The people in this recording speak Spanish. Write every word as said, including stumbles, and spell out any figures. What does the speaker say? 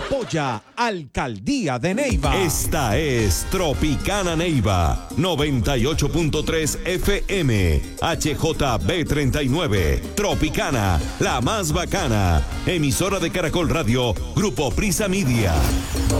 Apoya Alcaldía de Neiva. Esta es Tropicana Neiva, noventa y ocho punto tres F M, H J B treinta y nueve. Tropicana, la más bacana. Emisora de Caracol Radio, Grupo Prisa Media.